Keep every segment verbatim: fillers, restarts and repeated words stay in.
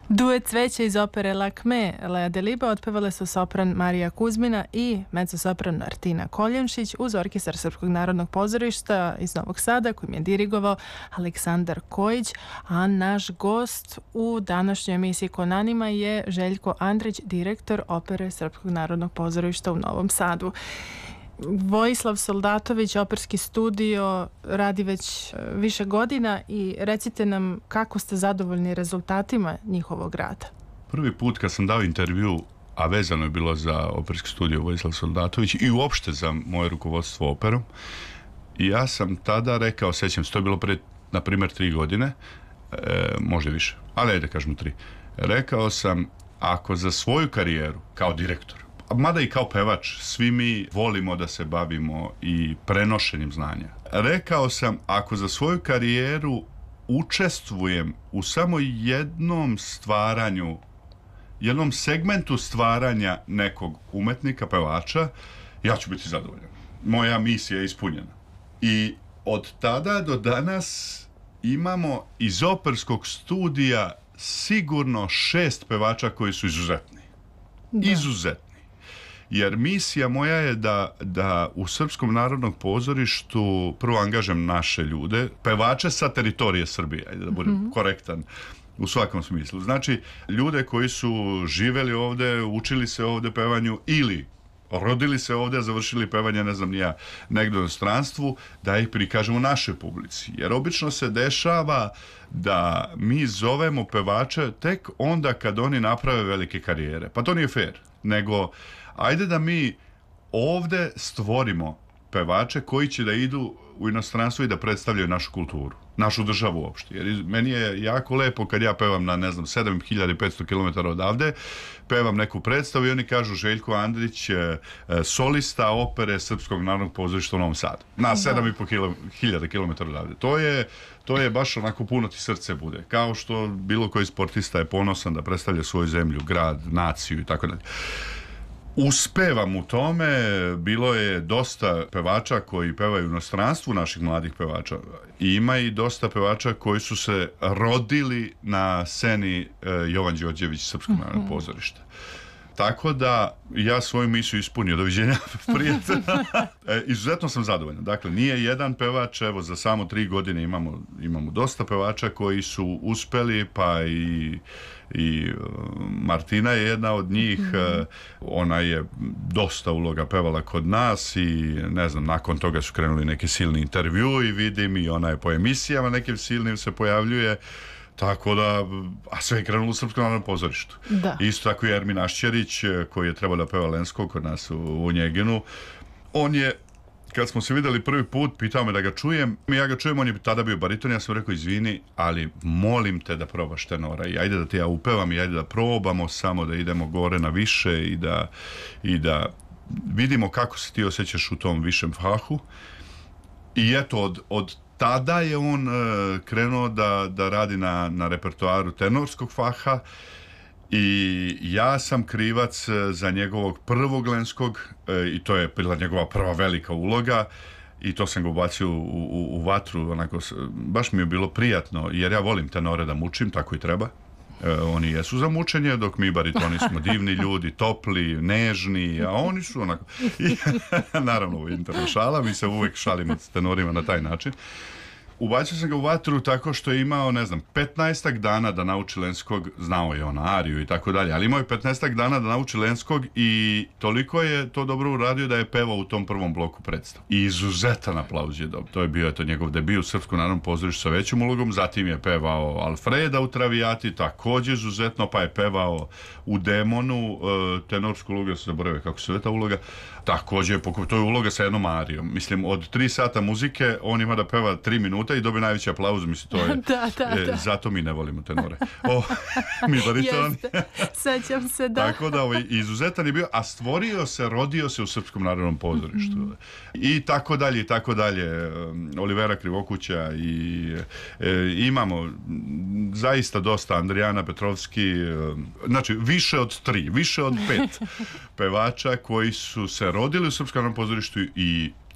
Duet Cveće iz opere Lakme Lea Deliba otpevale su sopran Marija Kuzmina i mezzosopran Martina Koljenšić uz orkestar Srpskog narodnog pozorišta iz Novog Sada kojim je dirigovao Aleksandar Kojić, a naš gost u današnjoj emisiji Konanima je Željko Andrić, direktor opere Srpskog narodnog pozorišta u Novom Sadu. Vojislav Soldatović, operski studio, radi već više godina i recite nam kako ste zadovoljni rezultatima njihovog rada. Prvi put kad sam dao intervju, a vezano je bilo za operski studio Vojislav Soldatović i uopšte za moje rukovodstvo operom, i ja sam tada rekao, sećam se, to je bilo pre, na primjer, tri godine, e, možda više, ali ajde kažemo tri. Rekao sam, ako za svoju karijeru kao direktor, mada i kao pevač, svi mi volimo da se bavimo i prenošenjem znanja. Rekao sam, ako za svoju karijeru učestvujem u samo jednom stvaranju, jednom segmentu stvaranja nekog umetnika, pevača, ja ću biti zadovoljan. Moja misija je ispunjena. I od tada do danas imamo iz operskog studija sigurno šest pevača koji su izuzetni. Da. Izuzetni. Jer misija moja je da, da u Srpskom narodnom pozorištu prvo angažem naše ljude, pevače sa teritorije Srbije, ajde da budem mm-hmm. korektan u svakom smislu. Znači, ljude koji su živeli ovde, učili se ovde pevanju ili rodili se ovde, završili pevanje, ne znam ni ja, negdje u inostranstvu, da ih prikažemo našoj publici. Jer obično se dešava da mi zovemo pevače tek onda kad oni naprave velike karijere. Pa to nije fair, nego ajde da mi ovde stvorimo pevače koji će da idu u inostranstvo i da predstavljaju našu kulturu, našu državu uopšte. Jer meni je jako lepo kad ja pevam na, ne znam, sedam hiljada petsto kilometara odavde, pevam neku predstavu i oni kažu Željko Andrić, solista opere Srpskog narodnog pozorišta u Novom Sadu. Na sedam i po hiljada kilometara odavde. To je, to je baš onako puno ti srce bude. Kao što bilo koji sportista je ponosan da predstavlja svoju zemlju, grad, naciju i tako dalje. Uspevam u tome, bilo je dosta pevača koji pevaju u inostranstvu, naših mladih pevača. I ima i dosta pevača koji su se rodili na sceni e, Jovan Đorđević Srpskog narodnog pozorišta. Tako da ja svoju misiju ispunio. Doviđenja, prijatelja. E, izuzetno sam zadovoljan. Dakle, nije jedan pevač, evo za samo tri godine imamo, imamo dosta pevača koji su uspeli, pa i i Martina je jedna od njih, mm-hmm. ona je dosta uloga pevala kod nas i ne znam, nakon toga su krenuli neki silni intervju i vidim i ona je po emisijama nekim silnim se pojavljuje, tako da, a sve je krenulo u Srpskom narodnom pozorištu. Da. Isto tako i Ermin Ašćerić koji je trebao da peva Lensko kod nas u, u Njeginu, on je, kad smo se videli prvi put, pitao me da ga čujem. Ja ga čujem, on je tada bio bariton, ja sam rekao, izvini, ali molim te da probaš tenora i ajde da te ja upevam i ajde da probamo samo da idemo gore na više i da, i da vidimo kako se ti osjećaš u tom višem fahu. I eto, od, od tada je on uh, krenuo da, da radi na, na repertoaru tenorskog faha. I ja sam krivac za njegovog prvog Lenskog e, i to je bila njegova prva velika uloga i to sam ga ubacio u, u, u vatru, onako, baš mi je bilo prijatno jer ja volim tenore da mučim, tako i treba. E, oni jesu za mučenje, dok mi baritoni smo divni ljudi, topli, nežni, a oni su onako... I, naravno, ovo je interna šala, mi se uvijek šalimo s tenorima na taj način. Ubacio sam ga u vatru tako što je imao, ne znam, petnaestak dana da nauči Lenskog, znao je on ariju i tako dalje, ali imao je petnaestak dana da nauči Lenskog i toliko je to dobro uradio da je pevao u tom prvom bloku predstav. I izuzetan aplauz je dobio. To je bio eto, njegov debiju u Srpskom narodnom pozorištu sa većom ulogom, zatim je pevao Alfreda u Travijati, također izuzetno, pa je pevao u Demonu, tenorsku ulogu, ja se zaboravio kako se zove ta uloga, također, to je uloga sa jednom arijom. Mislim, od tri sata muzike on ima da peva tri minuta i dobije najveći aplauz, mislim, to je... da, da, e, da. Zato mi ne volimo tenore. O, mi baritoni. Sećam se, da. Tako da, ovaj, izuzetan je bio, a stvorio se, rodio se u Srpskom narodnom pozorištu. Mm-hmm. I tako dalje, i tako dalje. Olivera Krivokuća i e, imamo zaista dosta, Andrijana Petrovski, e, znači, više od tri, više od pet pevača koji su se rodili u Srpskom narodnom pozorištu i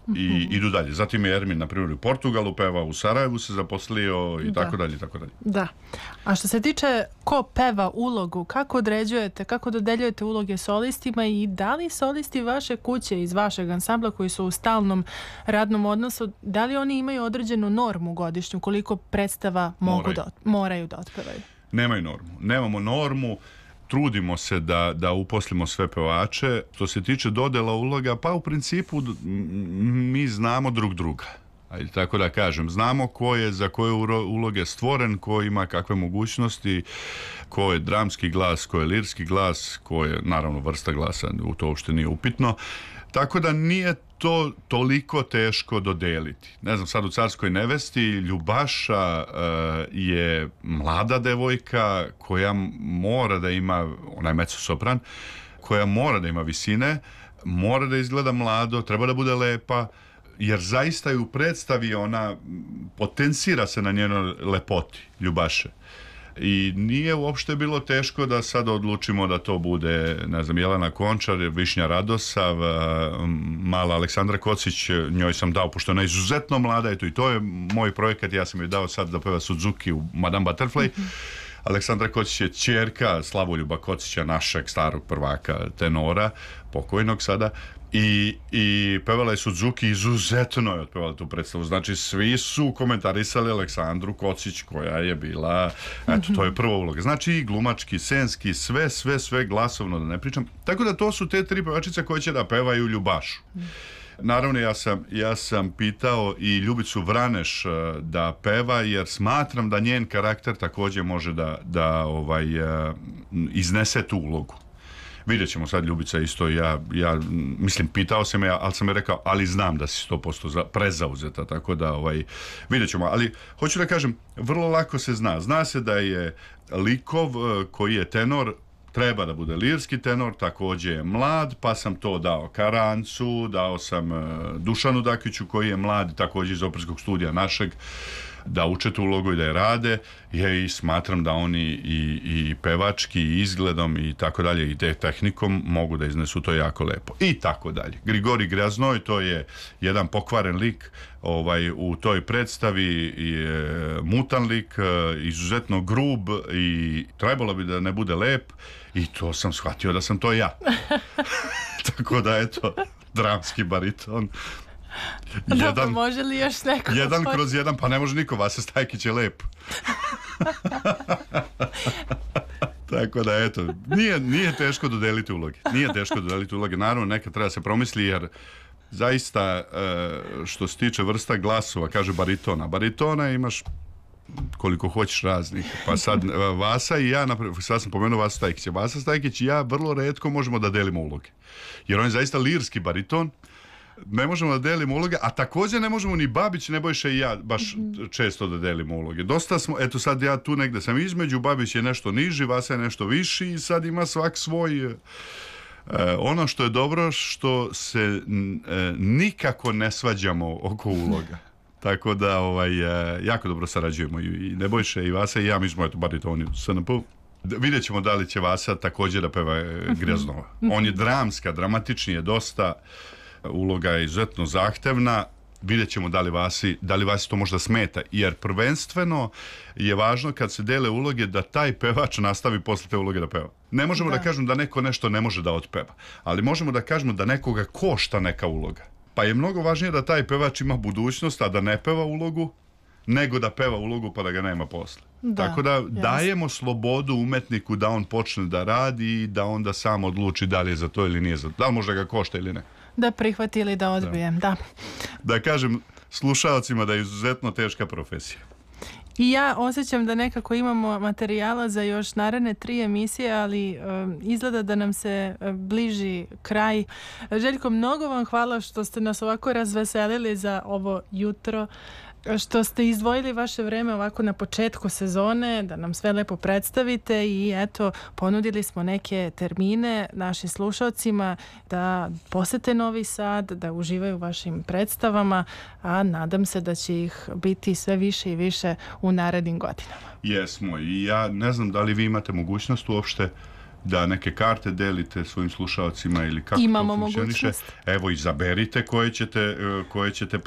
i idu dalje. Zatim je Ermin, na primjer, u Portugalu peva, u Sarajevu se zaposlio i Da. tako dalje, i tako dalje. Da. A što se tiče ko peva ulogu, kako određujete, kako dodeljujete uloge solistima i da li solisti vaše kuće iz vašeg ansambla koji su u stalnom radnom odnosu, da li oni imaju određenu normu godišnju, koliko predstava mogu Moraju. da, moraju da otpevaju? Nemaju normu. Nemamo normu. Trudimo se da, da uposlimo sve pevače. Što se tiče dodela uloga, pa u principu d- m- mi znamo drug druga. Ajde, tako da kažem, znamo ko je za koje uro- uloge stvoren, ko ima kakve mogućnosti, ko je dramski glas, ko je lirski glas, ko je, naravno, vrsta glasa, u to uopšte nije upitno. Tako da nije to toliko teško dodeliti. Ne znam, sad u Carskoj nevesti Ljubaša e, je mlada devojka koja mora da ima, ona je mezzo-sopran, koja mora da ima visine, mora da izgleda mlado, treba da bude lepa, jer zaista je u predstavi ona potencira se na njenoj lepoti Ljubaše. I nije uopšte bilo teško da sad odlučimo da to bude, ne znam, Jelena Končar, Višnja Radosav, mala Aleksandra Kocić, njoj sam dao, pošto ona je izuzetno mlada, eto, i to je moj projekat, ja sam joj dao sad da peva Suzuki u Madame Butterfly. Mm-hmm. Aleksandra Kocić je ćerka Slavoljuba Kocića, našeg starog prvaka tenora, pokojnog sada, i, i pevala je Suzuki, izuzetno je otpevala tu predstavu. Znači, svi su komentarisali Aleksandru Kocić, koja je bila, eto, to je prva uloga. Znači, i glumački, scenski, sve, sve, sve glasovno, da ne pričam. Tako da to su te tri pevačice koje će da pevaju Ljubašu. Naravno, ja sam, ja sam pitao i Ljubicu Vraneš da peva, jer smatram da njen karakter također može da, da ovaj, iznese tu ulogu. Vidjet ćemo sad, Ljubica isto, ja, ja mislim, pitao sam ja, ali sam je rekao, ali znam da si sto posto za, prezauzeta, tako da ovaj, vidjet ćemo. Ali, hoću da kažem, vrlo lako se zna. Zna se da je likov koji je tenor, treba da bude lirski tenor, također je mlad, pa sam to dao Karancu, dao sam Dušanu Dakiću koji je mlad, također iz operskog studija našeg, da uče tu ulogu i da je rade. Ja i smatram da oni i, i pevački, i izgledom i tako dalje, i te tehnikom mogu da iznesu to jako lepo. I tako dalje. Grigori Graznoj, to je jedan pokvaren lik ovaj, u toj predstavi, je mutan lik, izuzetno grub i trebalo bi da ne bude lep, i to sam shvatio da sam to ja. Tako da, eto, dramski bariton. Jedan, dobro, može li još neko? Jedan kroz jedan, pa ne može niko, Vasa Stajkić je lep. Tako da, eto, nije, nije teško dodeliti uloge. Nije teško dodeliti uloge. Naravno, nekad treba se promisli, jer zaista, što se tiče vrsta glasova, kaže baritona. Baritona imaš koliko hoćeš raznih. Pa sad, Vasa i ja, sad sam pomenuo Vasa Stajkića. Vasa Stajkić i ja vrlo retko možemo da delimo uloge. Jer on je zaista lirski bariton, ne možemo da delimo uloge, a također ne možemo ni Babić, Nebojša i ja baš mm-hmm. često da delimo uloge. Dosta smo, eto sad ja tu negde sam između, Babić je nešto niži, Vasa je nešto viši i sad ima svak svoj... E, ono što je dobro, što se e, nikako ne svađamo oko uloga. Tako da ovaj, e, jako dobro sarađujemo i, i Nebojša i Vasa i ja, mi smo eto baritoni u S N P. Vidjet ćemo da li će Vasa također da peva Grjaznova. On je dramska, dramatični je dosta, uloga je izuzetno zahtevna. Vidjet ćemo da li Vasi, da li Vasi to možda smeta, jer prvenstveno je važno kad se dele uloge da taj pevač nastavi posle te uloge da peva. Ne možemo da, da kažemo da neko nešto ne može da otpeva, ali možemo da kažemo da nekoga košta neka uloga. Pa je mnogo važnije da taj pevač ima budućnost, a da ne peva ulogu, nego da peva ulogu pa da ga nema posle. Da, tako da jasno. Dajemo slobodu umetniku da on počne da radi i da onda sam odluči da li je za to ili nije za to. Da li možda ga košta ili ne. Da prihvati ili da odbije, da. Da, da kažem slušalcima da je izuzetno teška profesija. I ja osjećam da nekako imamo materijala za još naredne tri emisije, ali um, izgleda da nam se uh, bliži kraj. Željko, mnogo vam hvala što ste nas ovako razveselili za ovo jutro, što ste izdvojili vaše vreme ovako na početku sezone, da nam sve lepo predstavite i eto, ponudili smo neke termine našim slušalcima da posete Novi Sad, da uživaju u vašim predstavama, a nadam se da će ih biti sve više i više u narednim godinama. Jesmo, i ja ne znam da li vi imate mogućnost uopšte da neke karte delite svojim slušalcima ili kako Imamo to funkcioniše. mogućnost. Evo, izaberite koje ćete, koje ćete